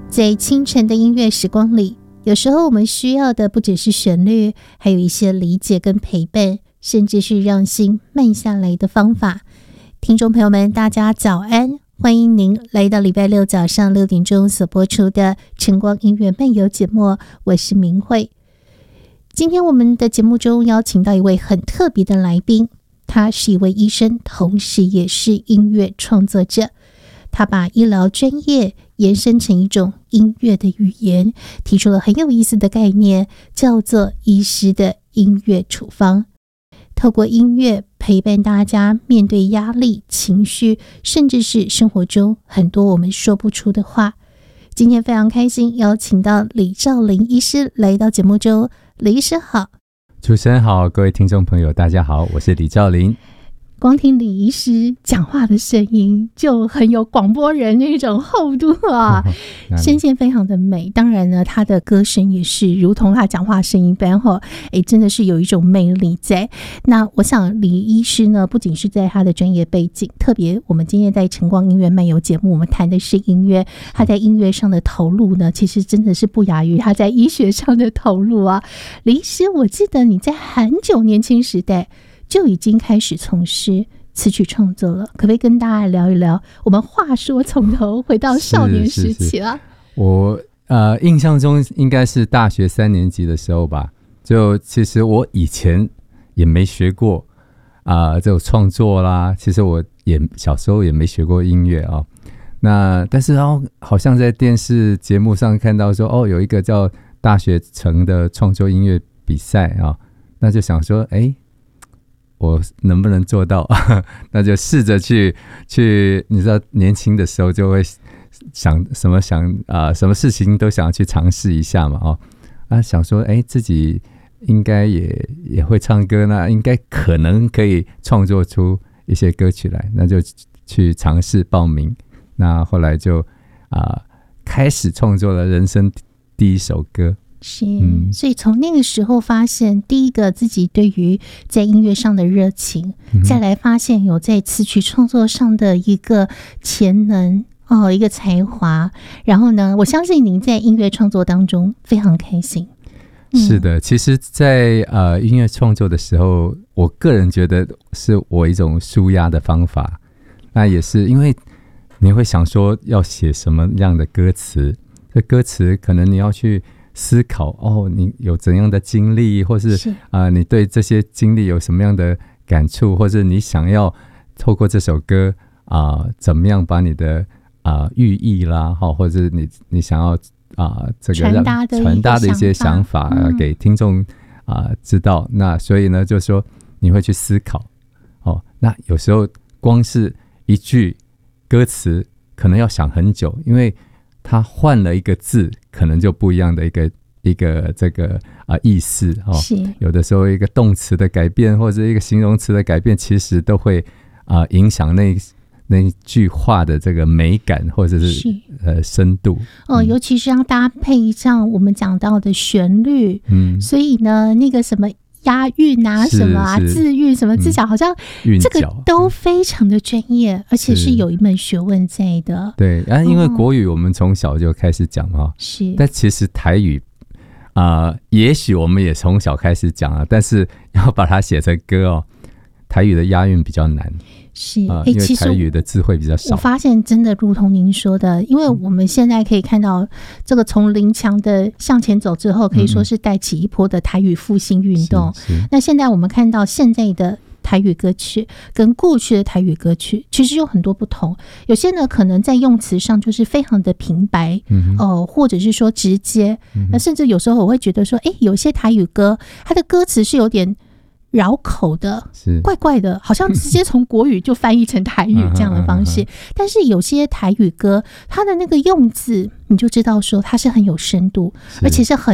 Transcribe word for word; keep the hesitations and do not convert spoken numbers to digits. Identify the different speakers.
Speaker 1: 在清晨的音乐时光里，有时候我们需要的不只是旋律，还有一些理解跟陪伴，甚至是让心慢下来的方法。听众朋友们，大家早安，欢迎您来到礼拜六早上六点钟所播出的晨光音乐漫游节目，我是明慧。今天我们的节目中邀请到一位很特别的来宾，他是一位医生，同时也是音乐创作者。他把医疗专业延伸成一种音乐的语言，提出了很有意思的概念，叫做医师的音乐处方。透过音乐陪伴大家面对压力、情绪，甚至是生活中很多我们说不出的话。今天非常开心邀请到李兆麟医师来到节目中。李医师好。
Speaker 2: 主持人好，各位听众朋友大家好，我是李兆麟。
Speaker 1: 光听李医师讲话的声音就很有广播人那种厚度啊，声线非常的美。当然呢，他的歌声也是如同他讲话声音般哈，哎，真的是有一种魅力在。那我想李医师呢，不仅是在他的专业背景，特别我们今天在晨光音乐漫游节目，我们谈的是音乐，他在音乐上的投入呢，其实真的是不亚于他在医学上的投入啊。李医师，我记得你在很久年轻时代就已经开始从事词曲创作了，可不可以跟大家聊一聊？我们话说从头回到少年时期了。
Speaker 2: 我呃印象中应该是大学三年级的时候吧。就其实我以前也没学过啊、呃、这种创作啦，其实我也小时候也没学过音乐啊。那但是哦，好像在电视节目上看到说哦，有一个叫大学城的创作音乐比赛啊，那就想说哎。我能不能做到？那就试着去去，你知道，年轻的时候就会想什么想啊、呃，什么事情都想要去尝试一下嘛，哦，啊，想说，哎，自己应该也也会唱歌，那应该可能可以创作出一些歌曲来，那就去尝试报名。那后来就啊、呃，开始创作了人生第一首歌。
Speaker 1: 是，所以从那个时候发现，第一个自己对于在音乐上的热情，嗯、再来发现有在词曲创作上的一个潜能哦，一个才华。然后呢，我相信您在音乐创作当中非常开心。
Speaker 2: 嗯、是的，其实在，在呃音乐创作的时候，我个人觉得是我一种抒压的方法。那也是因为你会想说要写什么样的歌词，这歌词可能你要去思考哦，你有怎样的经历，或是啊、呃，你对这些经历有什么样的感触，或是你想要透过这首歌啊、呃，怎么样把你的啊、呃、寓意啦，哈，或者是你你想要啊、呃、这个
Speaker 1: 传达的
Speaker 2: 传达的一些想法、呃嗯、给听众啊、呃、知道。那所以呢，就是说你会去思考哦。那有时候光是一句歌词，可能要想很久，因为他换了一个字，可能就不一样的一个一个这个啊、呃、意思哦。有的时候一个动词的改变，或者一个形容词的改变，其实都会啊、呃、影响那那句话的这个美感，或者是, 是呃深度。
Speaker 1: 哦、嗯，尤其是要搭配上我们讲到的旋律，嗯，所以呢，那个什么押韵啊，什么啊，字韵什么字角、嗯，好像这个都非常的专业，而且是有一门学问在的。
Speaker 2: 对，啊，因为国语我们从小就开始讲哈，是、哦，但其实台语啊、呃，也许我们也从小开始讲啊，但是要把它写成歌哦，台语的押韵比较难。
Speaker 1: 是、
Speaker 2: 呃，因为台语的字汇比较少。
Speaker 1: 我发现真的如同您说的，因为我们现在可以看到这个从林强的向前走之后，可以说是带起一波的台语复兴运动。那现在我们看到现在的台语歌曲跟过去的台语歌曲其实有很多不同，有些呢可能在用词上就是非常的平白，嗯呃、或者是说直接、嗯、那甚至有时候我会觉得说，哎，有些台语歌它的歌词是有点绕口的，怪怪的，好像直接从国语就翻译成台语这样的方式但是有些台语歌它的那个用字你就知道说它是很有深度，而且是很